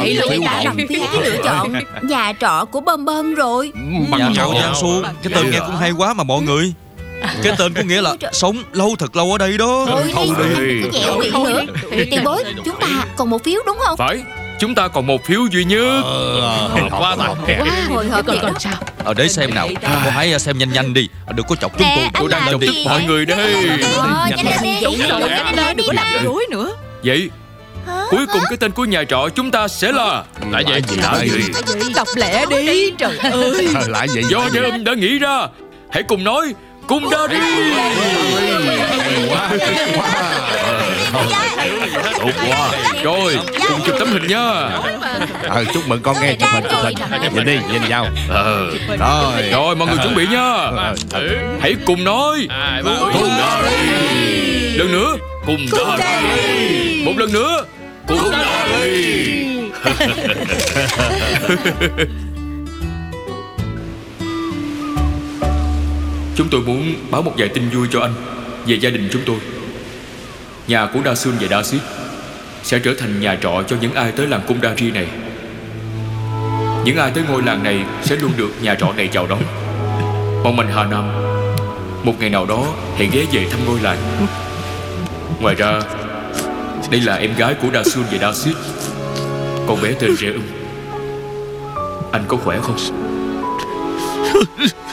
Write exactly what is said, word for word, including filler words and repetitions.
vậy là phiếu đã hồng. làm phiếu lựa chọn nhà trọ của Bơm Bơm rồi. Nhà trọ Giang Xuân. Cái tên nghe cũng hay quá mà mọi người. Cái tên có nghĩa là sống lâu thật lâu ở đây đó. Thôi Thôi đi, đi. anh cứ dẹo miệng nữa. Tiền bối, chúng ta còn một phiếu đúng không? Phải, chúng ta còn một phiếu duy nhất. Quá tài. Quá hồi hộp vậy đó. Ờ, để xem nào. Cô hãy xem nhanh nhanh đi. Đừng có chọc chúng Nè, tôi. anh Tôi đang làm chọc gì tức vậy? Mọi người đây. Ờ, nhanh lên đi. Đúng rồi, Nhanh lên đi. đừng có làm rối nữa. Vậy cuối cùng cái tên của nhà trọ chúng ta sẽ là Lại vậy gì lại gì? Đọc lẹ đi, trời ơi. Lại vậy do nhà âm đã nghĩ ra. Hãy cùng nói Cung Đa Ri. Quá Tốt quá. Rồi cùng chụp tấm hình nha. Ờ, chúc mừng con nghe chụp hình chụp hình. Nhìn đi, nhìn nhau. Ờ. Rồi. Rồi mọi người chuẩn bị nha. Hãy cùng nói Cung Đa Ri. Lần nữa Cung Đa Ri. Một lần nữa Cung Đa Ri. Chúng tôi muốn báo một vài tin vui cho anh về gia đình chúng tôi. Nhà của Đa Sương và Đa Xít sẽ trở thành nhà trọ cho những ai tới làng Cung Đa Ri này. Những ai tới ngôi làng này sẽ luôn được nhà trọ này chào đón. Mong anh Hà Nam một ngày nào đó hãy ghé về thăm ngôi làng. Ngoài ra, đây là em gái của Đa Sương và Đa Xít, con bé tên Rê Ưng. Anh có khỏe không?